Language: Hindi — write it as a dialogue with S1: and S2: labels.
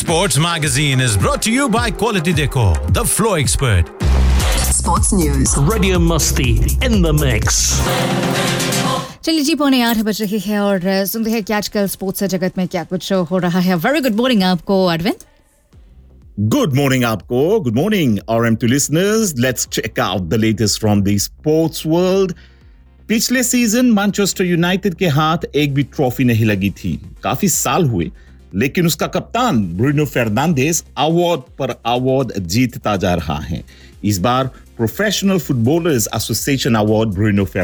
S1: Sports Magazine is brought to you by Quality Decor, the Flow Expert.
S2: Sports News.
S3: Radio Musti in the mix.
S4: चलिए जी 7:45 बज रही है और सुनते हैं कि आजकल स्पोर्ट्स जगत में क्या कुछ हो रहा है. वेरी गुड मॉर्निंग आपको Arvind.
S5: Good morning, Aapko. Good morning, RM2 listeners. Let's check out the latest from the sports world. पिछले सीजन मैनचेस्टर यूनाइटेड के हाथ एक भी ट्रॉफी नहीं लगी थी. काफी साल हुए, लेकिन उसका कप्तान ब्रूनो फर्नांडिस अवार्ड पर अवार्ड जीतता जा रहा है. इस बार professional footballers association award Bruno